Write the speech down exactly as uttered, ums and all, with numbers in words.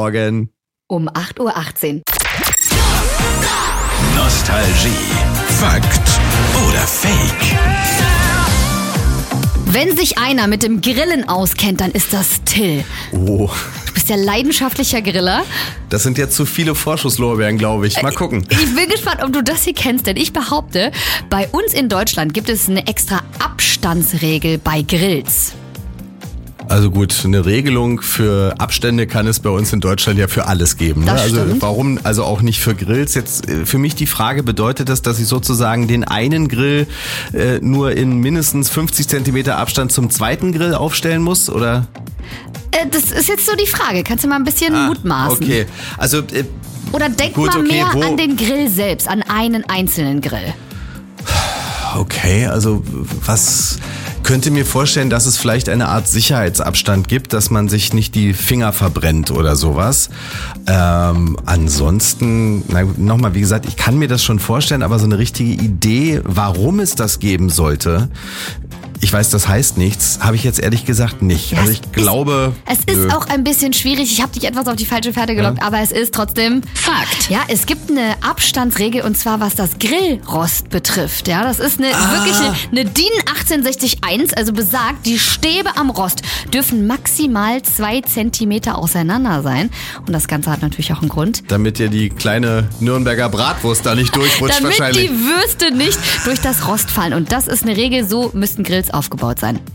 Morgen. Um acht Uhr achtzehn. Nostalgie. Fakt oder Fake? Wenn sich einer mit dem Grillen auskennt, dann ist das Till. Oh, Du bist ja leidenschaftlicher Griller. das sind jetzt zu viele Vorschusslorbeeren, glaube ich. Mal gucken. Ich bin gespannt, ob du das hier kennst, denn ich behaupte, bei uns in Deutschland gibt es eine extra Abstandsregel bei Grills. Also gut, eine Regelung für Abstände kann es bei uns in Deutschland ja für alles geben. Ne? Das Also stimmt. warum also auch nicht für Grills? Jetzt äh, für mich die Frage, bedeutet das, dass ich sozusagen den einen Grill äh, nur in mindestens fünfzig Zentimeter Abstand zum zweiten Grill aufstellen muss, oder? Äh, das ist jetzt so die Frage. Kannst du mal ein bisschen Ah, mutmaßen? Okay, also äh, Oder denk Gut, mal okay, mehr wo- an den Grill selbst, an einen einzelnen Grill. okay, also was könnte mir vorstellen, dass es vielleicht eine Art Sicherheitsabstand gibt, dass man sich nicht die Finger verbrennt oder sowas. Ähm, ansonsten, na gut, nochmal, wie gesagt, ich kann mir das schon vorstellen, aber so eine richtige Idee, warum es das geben sollte, ich weiß, das heißt nichts, habe ich jetzt ehrlich gesagt nicht. Ja, also es ich glaube... Es ist nö. auch ein bisschen schwierig. Ich habe dich etwas auf die falsche Fährte gelockt, aber es ist trotzdem Fakt. Ja, es gibt eine Abstandsregel und zwar was das Grillrost betrifft. Ja, das ist eine wirklich eine, eine D I N achtzehn sechzig eins, also besagt, die Stäbe am Rost dürfen maximal zwei Zentimeter auseinander sein. Und das Ganze hat natürlich auch einen Grund. Damit ja die kleine Nürnberger Bratwurst da nicht durchrutscht Damit wahrscheinlich. die Würste nicht durch das Rost fallen. Und das ist eine Regel, so müssten Grills aufgebaut sein.